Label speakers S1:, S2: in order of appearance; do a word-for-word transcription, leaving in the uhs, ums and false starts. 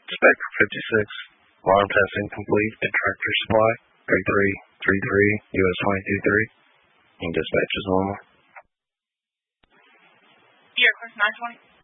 S1: Spectre fifty-six, alarm testing complete at Tractor Supply, three three three three U S twenty-two three. You can dispatch as normal.
S2: Yeah, of course, nine twenty.